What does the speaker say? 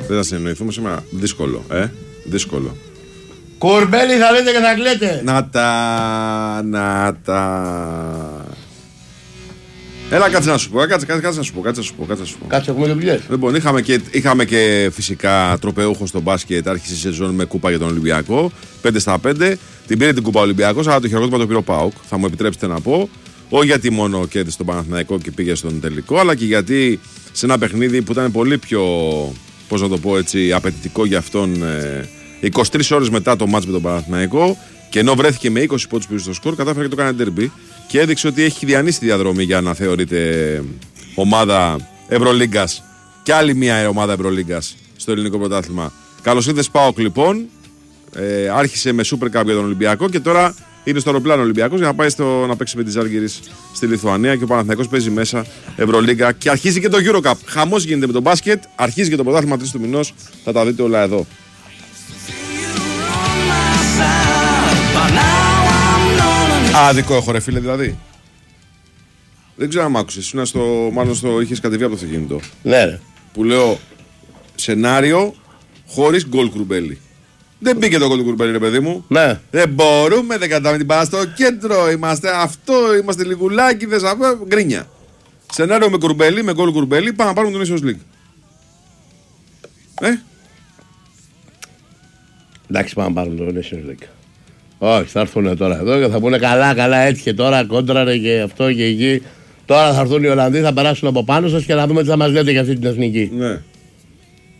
Δεν θα συνεννοηθούμε σήμερα. Δύσκολο, δύσκολο. Κουρμπέλι θα λέτε και θα κλαίτε. Να τα. Έλα, κάτσε να σου πω. Κάτσε, έχουμε δουλειές. Λοιπόν, είχαμε και φυσικά τροπεούχο στο μπάσκετ. Άρχισε η σεζόν με κούπα για τον Ολυμπιακό. 5-5. Την πήρε την κούπα ο Ολυμπιακός, αλλά το χειροκρότημα το πήρε ο ΠΑΟΚ. Θα μου επιτρέψετε να πω. Όχι γιατί μόνο κέρδισε τον Παναθηναϊκό και πήγε στον τελικό, αλλά και γιατί σε ένα παιχνίδι που ήταν πολύ πιο, πώς να το πω έτσι, απαιτητικό για αυτόν, 23 ώρες μετά το μάτς με τον Παναθηναϊκό, και ενώ βρέθηκε με 20 πόντους πίσω στο σκορ, κατάφερε και το κάνει ντέρμπι και έδειξε ότι έχει διανύσει τη διαδρομή για να θεωρείται ομάδα Ευρωλίγκας και άλλη μια ομάδα Ευρωλίγκας στο ελληνικό πρωτάθλημα. Καλώς ήρθες ΠΑΟΚ λοιπόν. Άρχισε με Super Cup για τον Ολυμπιακό και τώρα είναι στο αεροπλάνο Ολυμπιακός για να πάει να παίξει με τη Ζάλγκιρις στη Λιθουανία και ο Παναθηναϊκός παίζει μέσα Ευρωλίγκα και αρχίζει και το EuroCup. Χαμός γίνεται με το μπάσκετ, αρχίζει και το πρωτάθλημα 3 του μηνός. Θα τα δείτε όλα εδώ. Άδικο έχω ρε φίλε δηλαδή. Δεν ξέρω αν μ' άκουσες, μάλλον είχες κατεβεί από το αυτοκίνητο. Ναι ρε. Που λέω σενάριο χωρίς γκολ Κουρμπέλι. Δεν μπήκε το γκολ του Κουρμπέλι, ρε παιδί μου. Ναι. Δεν μπορούμε, δεν κατάμε την μπάλα στο κέντρο. Είμαστε λιγουλάκι, δεν σαβέ. Γκρίνια. Σενάριο με Κουρμπέλι, με γκολ Κουρμπέλι, πάμε να πάρουμε τον Nations League. Εντάξει, πάμε να πάρουμε τον Nations League. Όχι, θα έρθουν τώρα εδώ και θα πούνε καλά, έτυχε τώρα, κόντραρε και αυτό και εκεί. Τώρα θα έρθουν οι Ολλανδοί, θα περάσουν από πάνω σας και θα δούμε τι θα μας λέτε για αυτή την εθνική. Ναι.